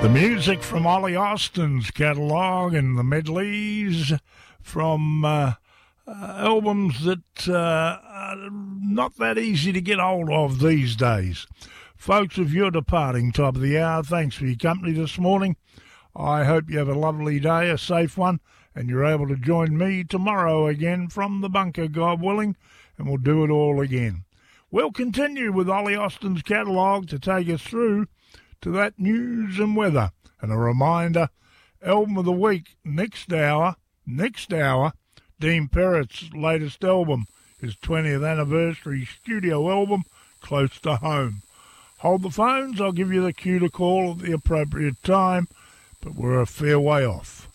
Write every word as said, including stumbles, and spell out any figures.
The music from Ollie Austin's catalogue and the medleys from uh, uh, albums that uh, are not that easy to get hold of these days. Folks, if you're departing top of the hour, thanks for your company this morning. I hope you have a lovely day, a safe one, and you're able to join me tomorrow again from the bunker, God willing, and we'll do it all again. We'll continue with Ollie Austin's catalogue to take us through to that news and weather. And a reminder, album of the week, next hour, next hour, Dean Perrett's latest album, his twentieth anniversary studio album, Close to Home. Hold the phones, I'll give you the cue to call at the appropriate time, but we're a fair way off.